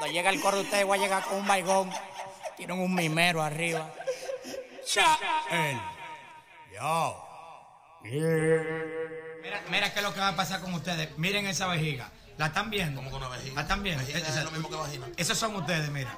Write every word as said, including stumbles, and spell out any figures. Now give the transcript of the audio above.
Cuando llega el coro, ustedes voy a llegar con un baigón. Tienen un mimero arriba. Cha. Él. Yo. Mira, mira qué es lo que va a pasar con ustedes. Miren esa vejiga. ¿La están viendo? ¿Cómo con una vejiga? ¿La están viendo? Vejiga es lo mismo que vagina. Esos son ustedes, mira.